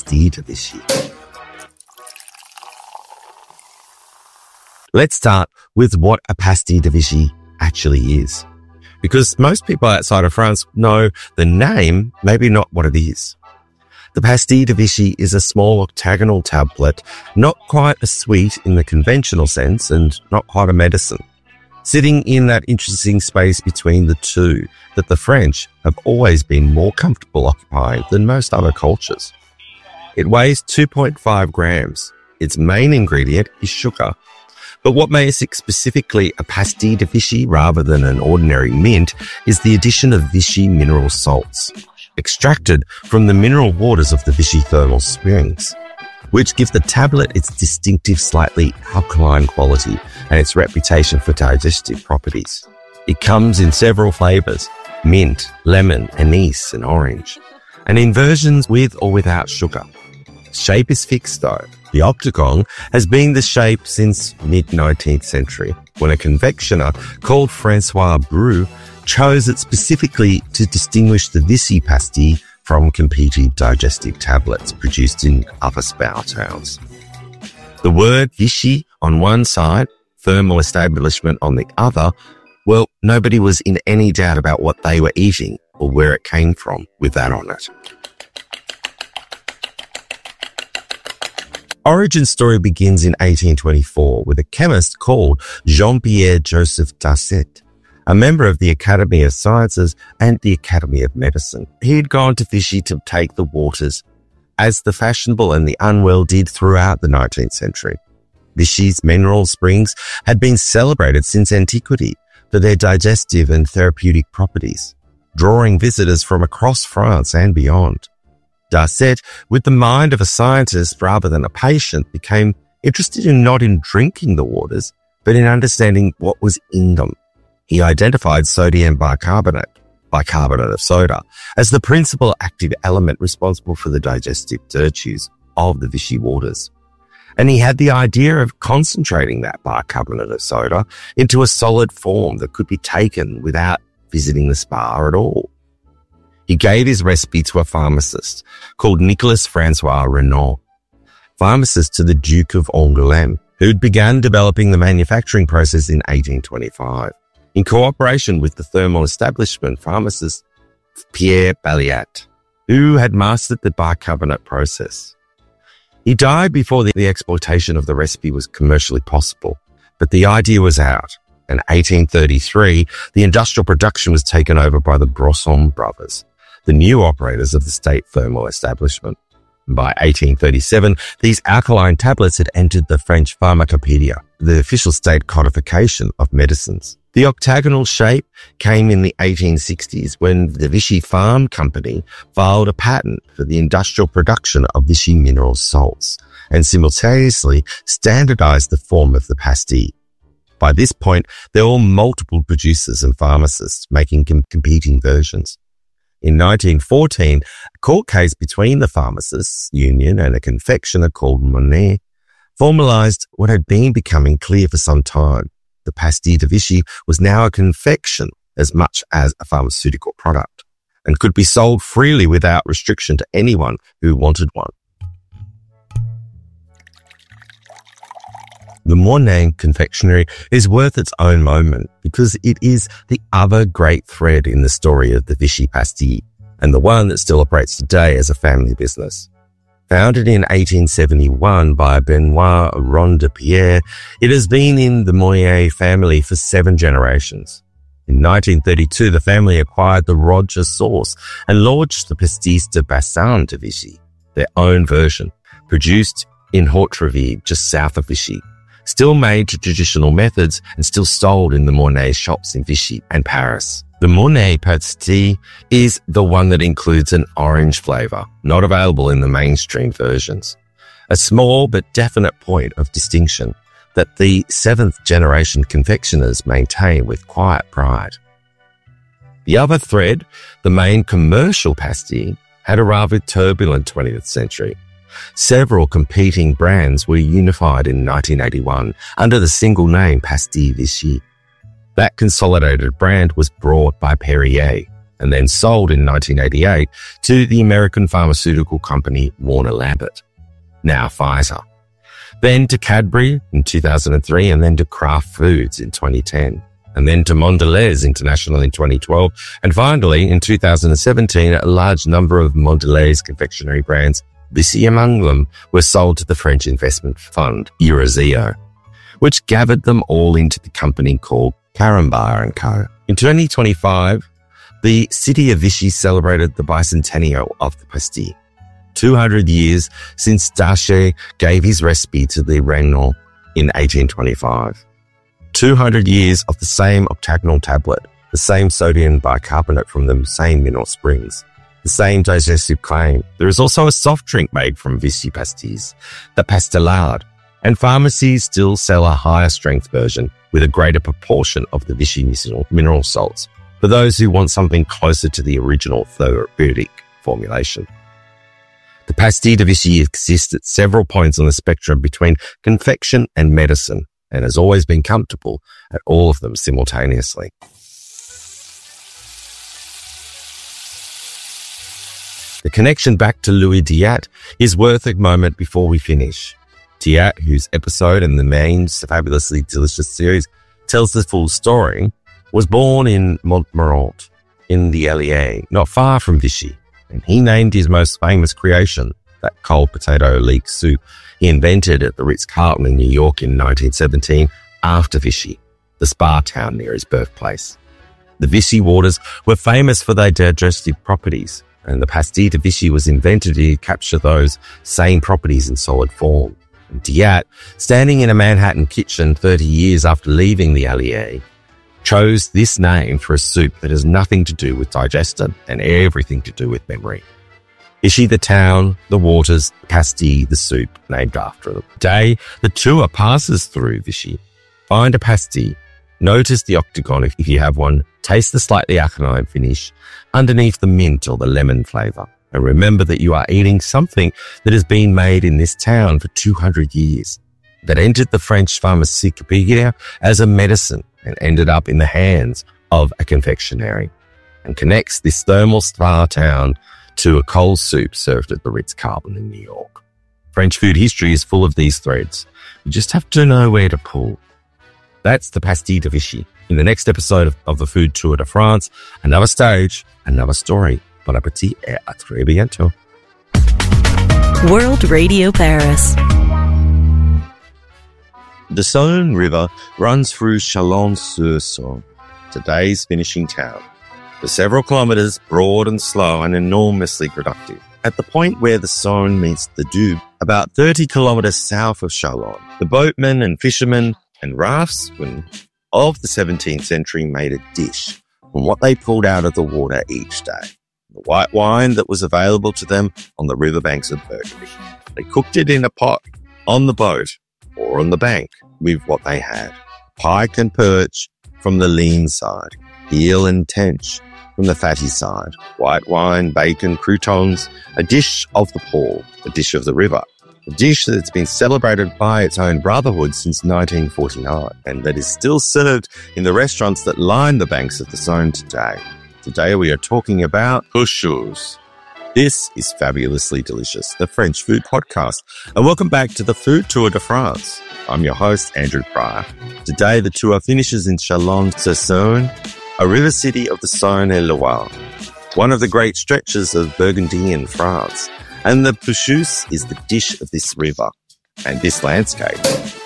Pastilles de Vichy. Let's start with what a Pastilles de Vichy actually is, because most people outside of France know the name, maybe not what it is. The Pastilles de Vichy is a small octagonal tablet, not quite a sweet in the conventional sense and not quite a medicine, sitting in that interesting space between the two that the French have always been more comfortable occupying than most other cultures. It weighs 2.5 grams. Its main ingredient is sugar. But what makes it specifically a Pastilles de Vichy rather than an ordinary mint is the addition of Vichy mineral salts, extracted from the mineral waters of the Vichy thermal springs, which give the tablet its distinctive slightly alkaline quality and its reputation for digestive properties. It comes in several flavors: mint, lemon, anise, and orange, and in versions with or without sugar. Shape is fixed though. The octagon has been the shape since mid-19th century, when a confectioner called Francois Brou chose it specifically to distinguish the Vichy pastille from competing digestive tablets produced in other spa towns. The word Vichy on one side, thermal establishment on the other, well, nobody was in any doubt about what they were eating or where it came from with that on it. Origin story begins in 1824 with a chemist called Jean-Pierre Joseph Darcet, a member of the Academy of Sciences and the Academy of Medicine. He had gone to Vichy to take the waters, as the fashionable and the unwell did throughout the 19th century. Vichy's mineral springs had been celebrated since antiquity for their digestive and therapeutic properties, drawing visitors from across France and beyond. Darcet, with the mind of a scientist rather than a patient, became interested not in drinking the waters, but in understanding what was in them. He identified sodium bicarbonate of soda, as the principal active element responsible for the digestive virtues of the Vichy waters. And he had the idea of concentrating that bicarbonate of soda into a solid form that could be taken without visiting the spa at all. He gave his recipe to a pharmacist called Nicolas Francois Renaud, pharmacist to the Duke of Angoulême, who'd begun developing the manufacturing process in 1825. In cooperation with the thermal establishment pharmacist Pierre Balliat, who had mastered the bicarbonate process. He died before the exploitation of the recipe was commercially possible, but the idea was out. In 1833, the industrial production was taken over by the Brosson brothers, the new operators of the state thermal establishment. By 1837, these alkaline tablets had entered the French Pharmacopoeia, the official state codification of medicines. The octagonal shape came in the 1860s when the Vichy Farm Company filed a patent for the industrial production of Vichy mineral salts and simultaneously standardized the form of the pastille. By this point, there were multiple producers and pharmacists making competing versions. In 1914, a court case between the pharmacists' union and a confectioner called Monet formalized what had been becoming clear for some time. The Pastilles de Vichy was now a confection as much as a pharmaceutical product and could be sold freely without restriction to anyone who wanted one. The Monet confectionery is worth its own moment because it is the other great thread in the story of the Vichy Pastille and the one that still operates today as a family business. Founded in 1871 by Benoit Rondepierre, it has been in the Moyer family for 7 generations. In 1932, the family acquired the Roger sauce and launched the Pastilles de Bassin de Vichy, their own version, produced in Haute-Treville, just south of Vichy, still made to traditional methods and still sold in the Monet shops in Vichy and Paris. The Monet Pastille is the one that includes an orange flavor, not available in the mainstream versions. A small but definite point of distinction that the 7th generation confectioners maintain with quiet pride. The other thread, the main commercial pastille, had a rather turbulent 20th century. Several competing brands were unified in 1981 under the single name Pastilles Vichy. That consolidated brand was brought by Perrier, and then sold in 1988 to the American pharmaceutical company Warner Lambert, now Pfizer. Then to Cadbury in 2003, and then to Kraft Foods in 2010, and then to Mondelez International in 2012, and finally in 2017, a large number of Mondelez confectionery brands, Vichy among them, were sold to the French investment fund Eurazeo, which gathered them all into the company called Carambar & Co. In 2025, the city of Vichy celebrated the bicentennial of the pastille. 200 years since Daché gave his recipe to the Regnault in 1825. 200 years of the same octagonal tablet, the same sodium bicarbonate from the same mineral springs, the same digestive claim. There is also a soft drink made from Vichy pastilles, the Pastillade, and pharmacies still sell a higher strength version with a greater proportion of the Vichy mineral salts for those who want something closer to the original therapeutic formulation. The Pastille de Vichy exists at several points on the spectrum between confection and medicine, and has always been comfortable at all of them simultaneously. The connection back to Louis Diat is worth a moment before we finish. Diat, whose episode in the main Fabulously Delicious series tells the full story, was born in Montmorency in the Allier, not far from Vichy, and he named his most famous creation, that cold potato leek soup he invented at the Ritz-Carlton in New York in 1917, after Vichy, the spa town near his birthplace. The Vichy waters were famous for their digestive properties, and the Pastille de Vichy was invented to capture those same properties in solid form. And Diat, standing in a Manhattan kitchen 30 years after leaving the Allier, chose this name for a soup that has nothing to do with digestion and everything to do with memory. Vichy the town, the waters, Pastille the soup, named after them. Today, the tour passes through Vichy. Find a Pastille, notice the octagon if you have one, taste the slightly aconite finish underneath the mint or the lemon flavour, and remember that you are eating something that has been made in this town for 200 years, that entered the French pharmacopoeia as a medicine and ended up in the hands of a confectionery, and connects this thermal spa town to a cold soup served at the Ritz-Carlton in New York. French food history is full of these threads. You just have to know where to pull. That's the Pastille de Vichy. In the next episode of the Food Tour de France, another stage, another story. Bon appétit et à très bientôt. World Radio Paris. The Saône River runs through Chalon-sur-Saône, today's finishing town. For several kilometres, broad and slow and enormously productive. At the point where the Saône meets the Doubs, about 30 kilometres south of Chalon, the boatmen and fishermen and raftsmen of the 17th century made a dish from what they pulled out of the water each day. The white wine that was available to them on the riverbanks of Burgundy. They cooked it in a pot, on the boat, or on the bank with what they had. Pike and perch from the lean side, eel and tench from the fatty side, white wine, bacon, croutons, a dish of the Pôle, a dish of the river, a dish that's been celebrated by its own brotherhood since 1949 and that is still served in the restaurants that line the banks of the Saône today. Today we are talking about couscous. This is Fabulously Delicious, the French food podcast, and welcome back to the Food Tour de France. I'm your host, Andrew Pryor. Today the tour finishes in Chalon-sur-Saône, a river city of the Saône et Loire, one of the great stretches of Burgundy in France, and the couscous is the dish of this river and this landscape.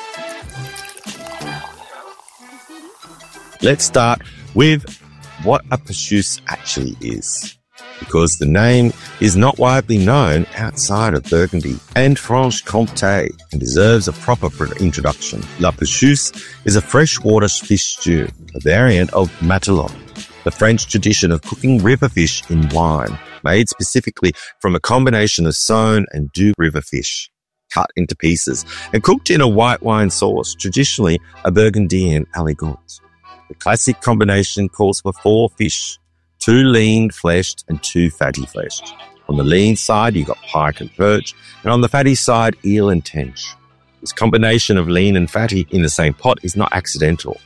Let's start with what a couscous actually is, because the name is not widely known outside of Burgundy and Franche-Comté and deserves a proper introduction. La couscous is a freshwater fish stew, a variant of matelot, the French tradition of cooking river fish in wine, made specifically from a combination of Saône and Doubs river fish, cut into pieces and cooked in a white wine sauce, traditionally a Burgundian aligot. The classic combination calls for 4 fish, 2 lean-fleshed and 2 fatty-fleshed. On the lean side, you've got pike and perch, and on the fatty side, eel and tench. This combination of lean and fatty in the same pot is not accidental.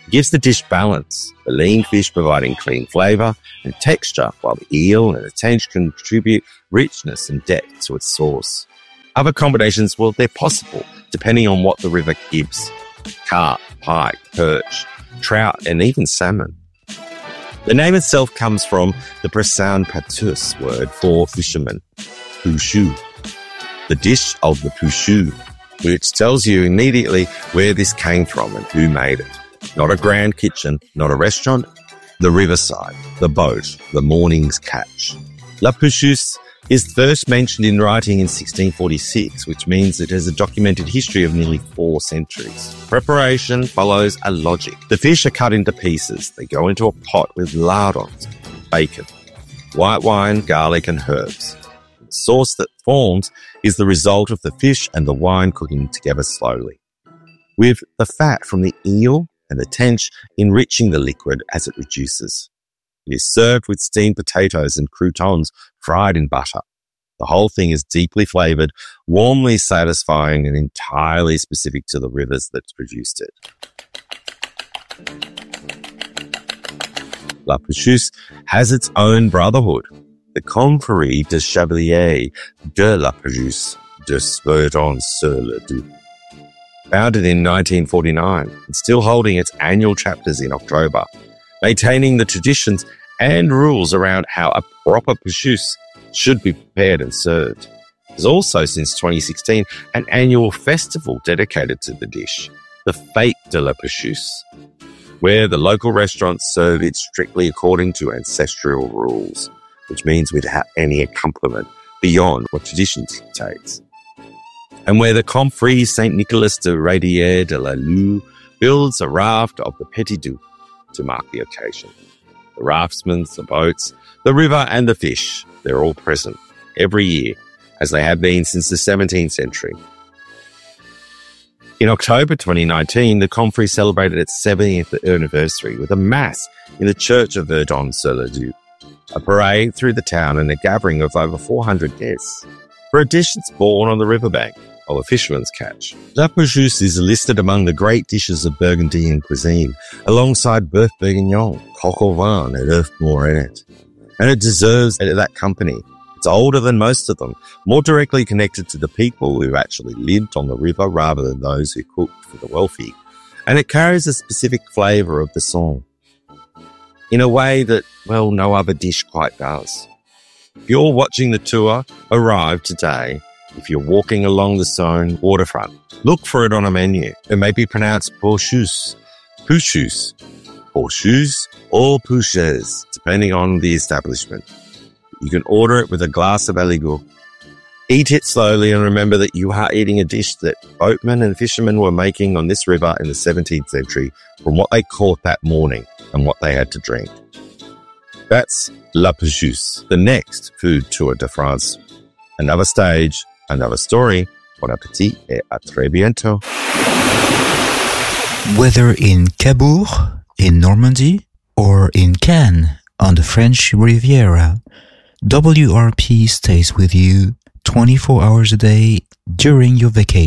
It gives the dish balance, the lean fish providing clean flavour and texture, while the eel and the tench contribute richness and depth to its sauce. Other combinations, well, they're possible, depending on what the river gives. Carp, pike, perch, trout, and even salmon. The name itself comes from the Bressan Patus word for fisherman, pouchou, the dish of the pouchou, which tells you immediately where this came from and who made it. Not a grand kitchen, not a restaurant, the riverside, the boat, the morning's catch. La Pouchouse is first mentioned in writing in 1646, which means it has a documented history of nearly 4 centuries. Preparation follows a logic. The fish are cut into pieces. They go into a pot with lardons, bacon, white wine, garlic and herbs. The sauce that forms is the result of the fish and the wine cooking together slowly, with the fat from the eel and the tench enriching the liquid as it reduces. It is served with steamed potatoes and croutons fried in butter. The whole thing is deeply flavoured, warmly satisfying and entirely specific to the rivers that produced it. La Pouchouse has its own brotherhood, the Confrérie des Chevaliers de la Pouchouse de Verdun-sur-le-Duc. Founded in 1949 and still holding its annual chapters in October, maintaining the traditions and rules around how a proper pouchouse should be prepared and served. There's also, since 2016, an annual festival dedicated to the dish, the Fête de la Pouchouse, where the local restaurants serve it strictly according to ancestral rules, which means without any accompaniment beyond what tradition dictates. And where the Confrérie Saint-Nicolas de Radier de la Lue builds a raft of the Petit Duc to mark the occasion. The raftsmen, the boats, the river and the fish, they're all present every year, as they have been since the 17th century. In October 2019, the Confrérie celebrated its 70th anniversary with a mass in the church of Verdun-sur-le-Duc, a parade through the town and a gathering of over 400 guests for a dish that's born on the riverbank of a fisherman's catch. La Pouchouse is listed among the great dishes of Burgundian cuisine, alongside Bœuf Bourguignon, coq au vin, and œuf morenet. And it deserves that company. It's older than most of them, more directly connected to the people who actually lived on the river rather than those who cooked for the wealthy. And it carries a specific flavour of the song, in a way that, well, no other dish quite does. If you're watching the tour arrive today, if you're walking along the Saône waterfront, look for it on a menu. It may be pronounced pouchouse, pouchouse, pouchouse, or pouchaise, depending on the establishment. You can order it with a glass of aligout. Eat it slowly and remember that you are eating a dish that boatmen and fishermen were making on this river in the 17th century from what they caught that morning and what they had to drink. That's La Pouchouse, the next food tour de France. Another stage, another story. Bon appétit et à très bientôt. Whether in Cabourg, in Normandy, or in Cannes, on the French Riviera, WRP stays with you 24 hours a day during your vacation.